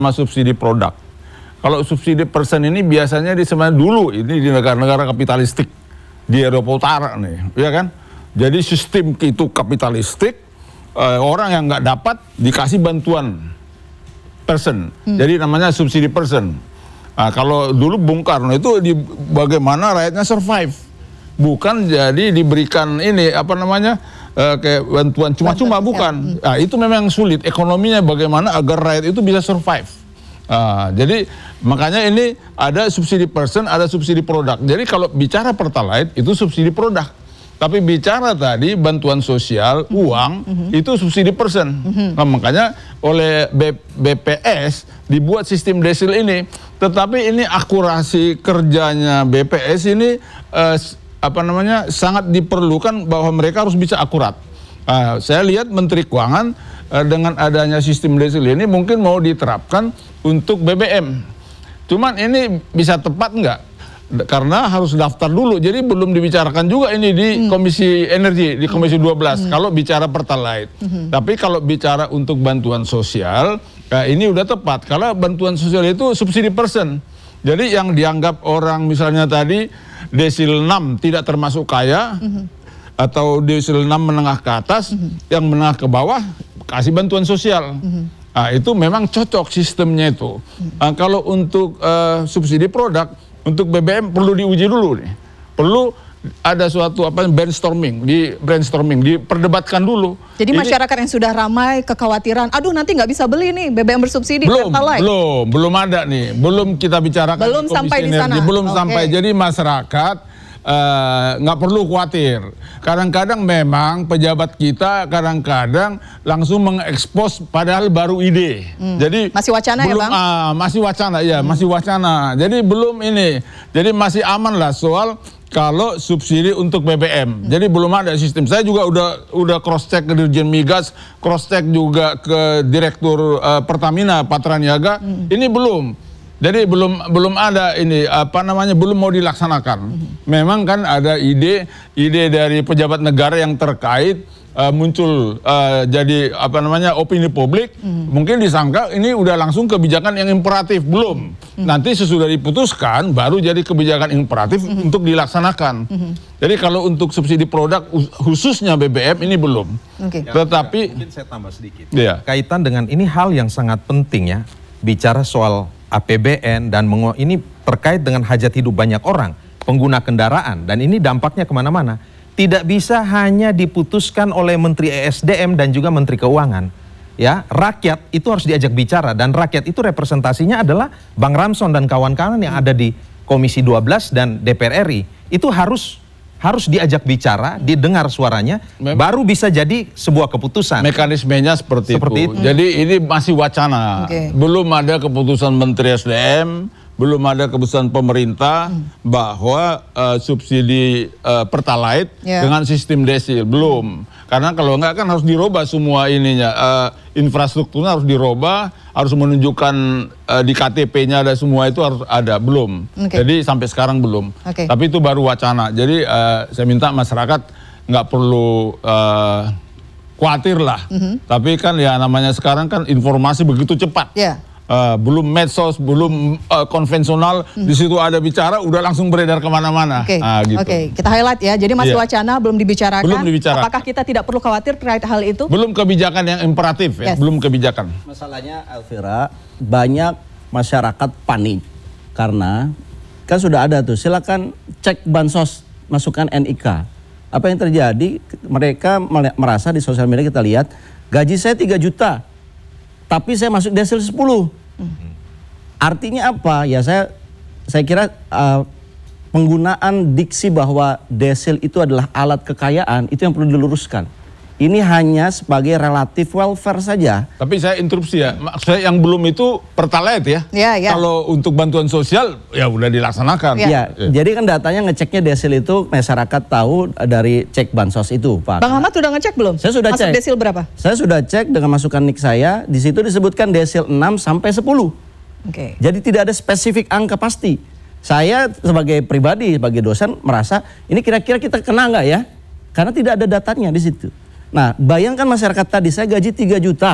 sama subsidi produk. Kalau subsidi persen ini biasanya sebenarnya dulu ini di negara-negara kapitalistik di Eropa Utara nih, ya kan? Jadi sistem itu kapitalistik, orang yang nggak dapat dikasih bantuan persen. Jadi namanya subsidi persen. Nah, kalau dulu Bung Karno itu bagaimana rakyatnya survive, bukan jadi diberikan ini apa namanya kayak bantuan cuma-cuma, bukan. Nah, itu memang sulit ekonominya, bagaimana agar rakyat itu bisa survive. Jadi makanya ini ada subsidi persen, ada subsidi produk. Jadi kalau bicara Pertalite itu subsidi produk, tapi bicara tadi bantuan sosial uang itu subsidi persen. Nah, makanya oleh BPS dibuat sistem desil ini. Tetapi ini akurasi kerjanya BPS ini sangat diperlukan bahwa mereka harus bisa akurat. Saya lihat Menteri Keuangan dengan adanya sistem desil ini mungkin mau diterapkan untuk BBM. Cuman ini bisa tepat nggak? Karena harus daftar dulu. Jadi belum dibicarakan juga ini di Komisi Energi, di Komisi 12 kalau bicara Pertalite. Tapi kalau bicara untuk bantuan sosial, ini udah tepat. Kalau bantuan sosial itu subsidi persen. Jadi yang dianggap orang misalnya tadi desil 6 tidak termasuk kaya, atau desil 6 menengah ke atas, yang menengah ke bawah kasih bantuan sosial. Itu memang cocok sistemnya itu. Kalau untuk subsidi produk, untuk BBM perlu diuji dulu nih. Perlu ada suatu brainstorming, diperdebatkan dulu. Jadi masyarakat yang sudah ramai kekhawatiran, aduh nanti nggak bisa beli nih BBM bersubsidi. Belum ada nih, belum kita bicarakan. Belum sampai di sana. Belum sampai. Jadi masyarakat nggak perlu khawatir. Kadang-kadang memang pejabat kita kadang-kadang langsung mengekspos padahal baru ide. Jadi masih wacana belum, ya Bang? Masih wacana ya, masih wacana. Jadi belum ini. Jadi masih aman lah soal kalau subsidi untuk BBM. Jadi belum ada sistem. Saya juga udah cross check ke Dirjen Migas, cross check juga ke Direktur Pertamina Patraniaga. Ini belum. Jadi belum ada ini belum mau dilaksanakan. Memang kan ada ide dari pejabat negara yang terkait muncul jadi opini publik. Mungkin disangka ini udah langsung kebijakan yang imperatif, belum. Nanti sesudah diputuskan baru jadi kebijakan imperatif untuk dilaksanakan. Jadi kalau untuk subsidi produk khususnya BBM ini belum. Tetapi mungkin saya tambah sedikit. Kaitan dengan ini hal yang sangat penting ya, bicara soal APBN dan ini terkait dengan hajat hidup banyak orang, pengguna kendaraan, dan ini dampaknya kemana-mana. Tidak bisa hanya diputuskan oleh Menteri ESDM dan juga Menteri Keuangan. Ya, rakyat itu harus diajak bicara, dan rakyat itu representasinya adalah Bang Ramson dan kawan-kawan yang ada di Komisi 12 dan DPR RI. Itu harus diajak bicara, didengar suaranya, baru bisa jadi sebuah keputusan. Mekanismenya seperti itu. Jadi ini masih wacana. Belum ada keputusan Menteri SDM, belum ada keputusan pemerintah bahwa subsidi Pertalite dengan sistem desil. Belum. Karena kalau enggak kan harus dirubah semua ininya. Infrastrukturnya harus dirubah, harus menunjukkan di KTP-nya ada semua itu harus ada. Belum. Jadi sampai sekarang belum. Tapi itu baru wacana. Jadi saya minta masyarakat nggak perlu khawatir lah. Tapi kan ya namanya sekarang kan informasi begitu cepat. Belum medsos, belum konvensional, di situ ada bicara, udah langsung beredar kemana-mana. Gitu. Kita highlight ya. Jadi masih wacana, belum dibicarakan. Belum dibicarakan. Apakah kita tidak perlu khawatir terkait hal itu? Belum kebijakan yang imperatif, ya. Belum kebijakan. Masalahnya, Elvira, banyak masyarakat panik karena kan sudah ada tuh. Silakan cek bansos, masukkan NIK. Apa yang terjadi? Mereka merasa di sosial media kita lihat, gaji saya 3 juta, tapi saya masuk desil 10. Artinya apa? Ya saya kira penggunaan diksi bahwa desil itu adalah alat kekayaan itu yang perlu diluruskan. Ini hanya sebagai relatif welfare saja. Tapi saya interupsi ya, maksud saya yang belum itu Pertalite ya. Kalau untuk bantuan sosial ya udah dilaksanakan. Jadi kan datanya ngeceknya desil itu masyarakat tahu dari cek bansos itu, Pak. Bang Ahmad sudah ngecek belum? Saya sudah cek. Masuk desil berapa? Saya sudah cek dengan masukan nik saya, di situ disebutkan desil 6 sampai 10. Jadi tidak ada spesifik angka pasti. Saya sebagai pribadi, sebagai dosen merasa ini kira-kira kita kena nggak ya? Karena tidak ada datanya di situ. Nah, bayangkan masyarakat tadi, saya gaji 3 juta,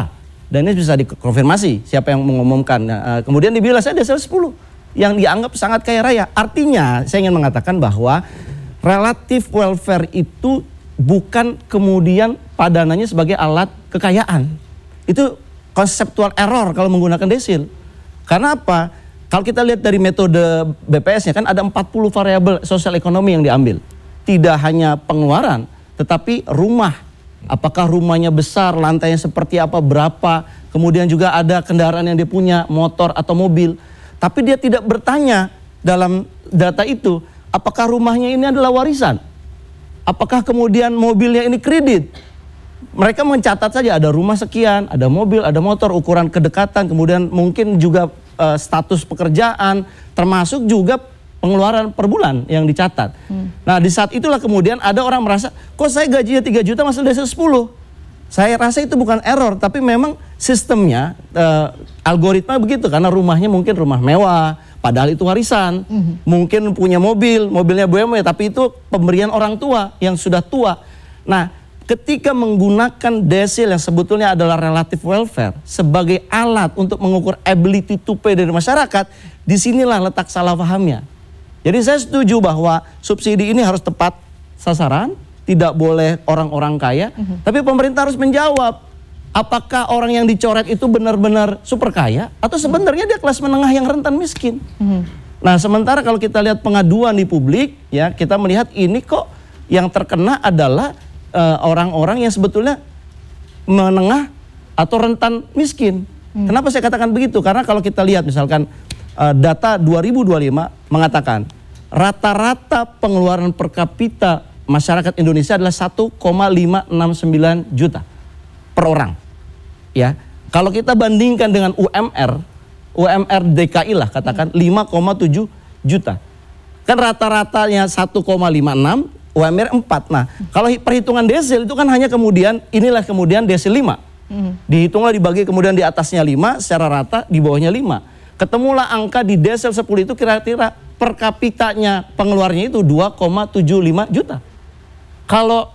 Dan ini bisa dikonfirmasi siapa yang mengumumkan. Kemudian dibilang saya desil 10 yang dianggap sangat kaya raya. Artinya saya ingin mengatakan bahwa relative welfare itu bukan kemudian padanannya sebagai alat kekayaan. Itu konseptual error kalau menggunakan desil. Karena apa? Kalau kita lihat dari metode BPS-nya kan ada 40 variabel sosial ekonomi yang diambil. Tidak hanya pengeluaran, tetapi rumah. Apakah rumahnya besar, lantainya seperti apa, berapa. Kemudian juga ada kendaraan yang dia punya, motor atau mobil. Tapi dia tidak bertanya dalam data itu, apakah rumahnya ini adalah warisan? Apakah kemudian mobilnya ini kredit? Mereka mencatat saja ada rumah sekian, ada mobil, ada motor, ukuran kedekatan, kemudian mungkin juga status pekerjaan, termasuk juga pengeluaran per bulan yang dicatat. Nah di saat itulah kemudian ada orang merasa, kok saya gajinya 3 juta masih desil 10? Saya rasa itu bukan error, tapi memang sistemnya, algoritma begitu, karena rumahnya mungkin rumah mewah, padahal itu warisan. Mungkin punya mobil, mobilnya BMW, tapi itu pemberian orang tua yang sudah tua. Nah, ketika menggunakan desil yang sebetulnya adalah relative welfare sebagai alat untuk mengukur ability to pay dari masyarakat, disinilah letak salah pahamnya. Jadi saya setuju bahwa subsidi ini harus tepat sasaran, tidak boleh orang-orang kaya, tapi pemerintah harus menjawab apakah orang yang dicoret itu benar-benar super kaya atau sebenarnya dia kelas menengah yang rentan miskin. Nah, sementara kalau kita lihat pengaduan di publik, ya kita melihat ini kok yang terkena adalah orang-orang yang sebetulnya menengah atau rentan miskin. Kenapa saya katakan begitu? Karena kalau kita lihat misalkan data 2025 mengatakan rata-rata pengeluaran per kapita masyarakat Indonesia adalah 1,569 juta per orang. Ya, kalau kita bandingkan dengan UMR DKI lah katakan 5,7 juta. Kan rata-ratanya 1,56, UMR 4. Nah, kalau perhitungan desil itu kan hanya kemudian inilah kemudian desil 5. Dihitunglah dibagi kemudian di atasnya 5 secara rata, di bawahnya 5. Ketemulah angka di desil 10 itu kira-kira per kapitanya pengeluarannya itu 2,75 juta. Kalau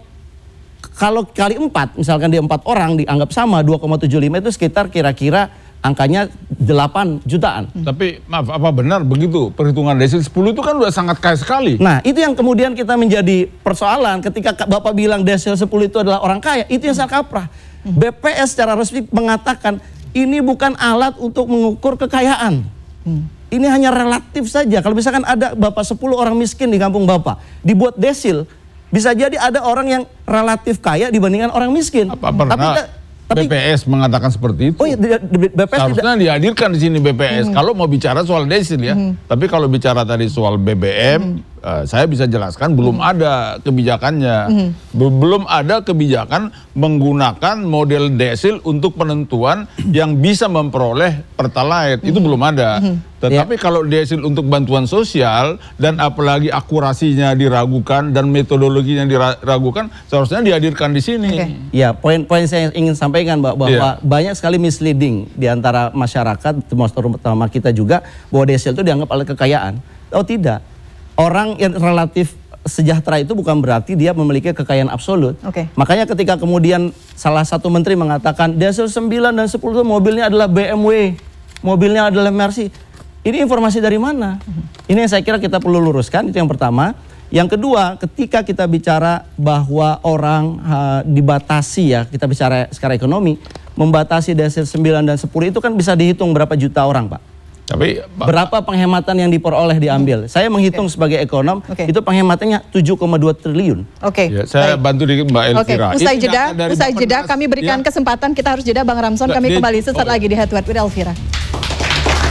kali 4, misalkan dia 4 orang dianggap sama 2,75 itu sekitar kira-kira angkanya 8 jutaan. Tapi maaf, apa benar begitu? Perhitungan desil 10 itu kan udah sangat kaya sekali. Nah, itu yang kemudian kita menjadi persoalan ketika Bapak bilang desil 10 itu adalah orang kaya, itu yang salah kaprah. BPS secara resmi mengatakan ini bukan alat untuk mengukur kekayaan. Ini hanya relatif saja. Kalau misalkan ada Bapak 10 orang miskin di kampung Bapak, dibuat desil, bisa jadi ada orang yang relatif kaya dibandingkan orang miskin. Apa pernah BPS mengatakan seperti itu? Oh iya, BPS harusnya dihadirkan di sini BPS. Kalau mau bicara soal desil ya. Tapi kalau bicara tadi soal BBM, saya bisa jelaskan belum ada kebijakannya. Belum ada kebijakan menggunakan model desil untuk penentuan yang bisa memperoleh pertalite. Itu belum ada. Tetapi kalau desil untuk bantuan sosial dan apalagi akurasinya diragukan dan metodologinya diragukan, seharusnya dihadirkan di sini. Ya, poin-poin saya ingin sampaikan bahwa banyak sekali misleading di antara masyarakat, terutama kita juga, bahwa desil itu dianggap alat kekayaan. Oh tidak. Orang yang relatif sejahtera itu bukan berarti dia memiliki kekayaan absolut. Makanya ketika kemudian salah satu menteri mengatakan desil 9 dan 10 itu mobilnya adalah BMW, mobilnya adalah Mercy. Ini informasi dari mana? Ini yang saya kira kita perlu luruskan, itu yang pertama. Yang kedua, ketika kita bicara bahwa orang dibatasi ya, kita bicara secara ekonomi, membatasi desil 9 dan 10 itu kan bisa dihitung berapa juta orang, Pak. Tapi berapa penghematan yang diperoleh diambil? Saya menghitung sebagai ekonom, itu penghematannya 7,2 triliun. Ya, saya bantu dikit Mbak Elvira. Usai jeda kami berikan kesempatan, kita harus jeda Bang Ramson, kami kembali sesaat lagi di Head to Head with Elvira.